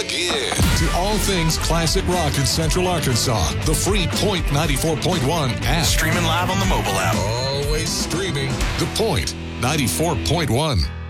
Plug in to all things classic rock in Central Arkansas. The free Point 94.1 app. Streaming live on the mobile app. Always streaming. The Point 94.1.